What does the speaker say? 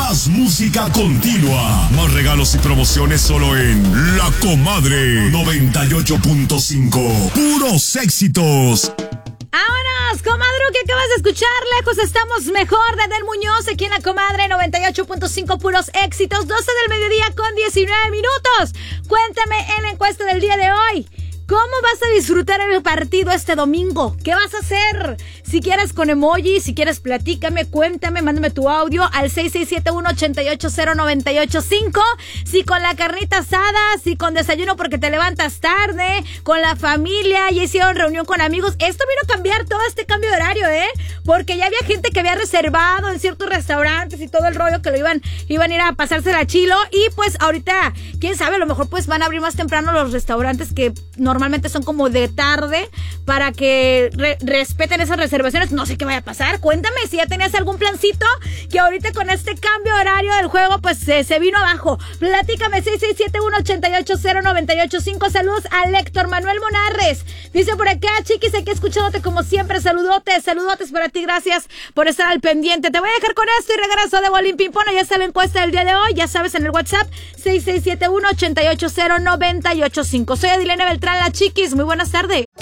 Más música continua. Más regalos y promociones solo en La Comadre 98.5. Puros éxitos. ¡Vámonos, comadre, que acabas de escuchar! Lejos estamos mejor, de Del Muñoz, aquí en La Comadre 98.5, puros éxitos, 12 del mediodía con 19 minutos. Cuéntame en la encuesta del día de hoy, ¿cómo vas a disfrutar el partido este domingo? ¿Qué vas a hacer? Si quieres con emoji, si quieres platícame, cuéntame, mándame tu audio al 6671-880985. Si con la carnita asada, si con desayuno porque te levantas tarde, con la familia, ya hicieron reunión con amigos. Esto vino a cambiar todo este cambio de horario, porque ya había gente que había reservado en ciertos restaurantes y todo el rollo que lo iban a ir a pasársela a chilo. Y pues ahorita, quién sabe, a lo mejor pues van a abrir más temprano los restaurantes que normalmente son como de tarde para que respeten esas reservaciones. No sé qué vaya a pasar. Cuéntame si ya tenías algún plancito que ahorita con este cambio de horario del juego pues se vino abajo. Platícame, 6671-880985. Saludos a Héctor Manuel Monarres. Dice por acá, Chiquis, aquí escuchándote como siempre. Saludotes para ti. Gracias por estar al pendiente. Te voy a dejar con esto y regreso de Bolín Pimpón. Ya está la encuesta del día de hoy. Ya sabes, en el WhatsApp 6671-880985. Soy Adilene Beltrán, la Chiquis. Muy buenas tardes.